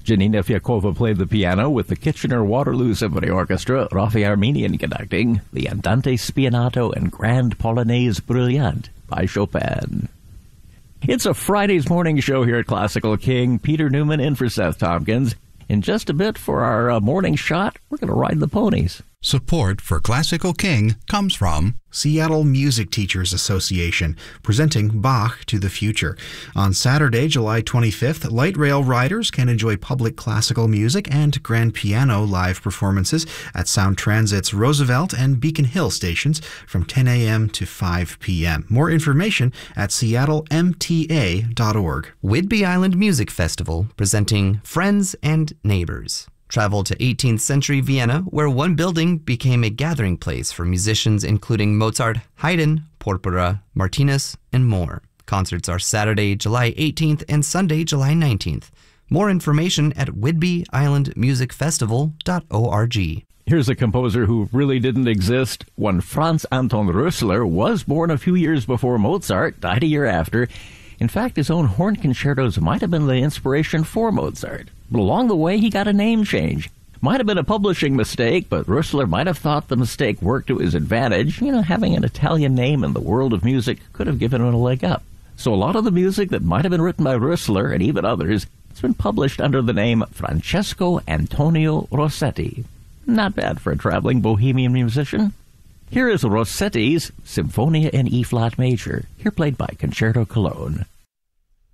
Janina Fiakova played the piano with the Kitchener-Waterloo Symphony Orchestra, Rafi Armenian conducting, the Andante Spianato and Grand Polonaise Brilliant by Chopin. It's a Friday's morning show here at Classical King. Peter Newman in for Seth Tompkins. In just a bit for our morning shot, we're going to ride the ponies. Support for Classical King comes from Seattle Music Teachers Association, presenting Bach to the Future. On Saturday, July 25th, light rail riders can enjoy public classical music and grand piano live performances at Sound Transit's Roosevelt and Beacon Hill stations from 10 a.m. to 5 p.m. More information at seattlemta.org. Whidbey Island Music Festival, presenting Friends and Neighbors. Travel to 18th century Vienna, where one building became a gathering place for musicians including Mozart, Haydn, Porpora, Martinez, and more. Concerts are Saturday, July 18th and Sunday, July 19th. More information at whidbeyislandmusicfestival.org. Here's a composer who really didn't exist. One Franz Anton Rössler was born a few years before Mozart, died a year after. In fact, his own horn concertos might have been the inspiration for Mozart. But along the way, he got a name change. Might have been a publishing mistake, but Rössler might have thought the mistake worked to his advantage. Having an Italian name in the world of music could have given him a leg up. So a lot of the music that might have been written by Rössler, and even others, has been published under the name Francesco Antonio Rossetti. Not bad for a traveling bohemian musician. Here is Rossetti's Symphonia in E-flat major, here played by Concerto Cologne.